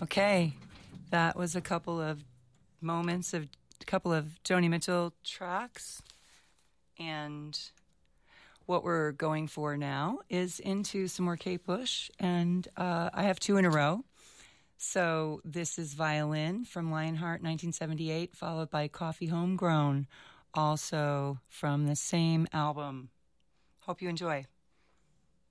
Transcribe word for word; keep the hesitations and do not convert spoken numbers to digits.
Okay, that was a couple of moments of a couple of Joni Mitchell tracks, and what we're going for now is into some more Kate Bush, and uh, I have two in a row. So this is Violin from Lionheart, nineteen seventy-eight, followed by Coffee Homegrown, also from the same album. Hope you enjoy.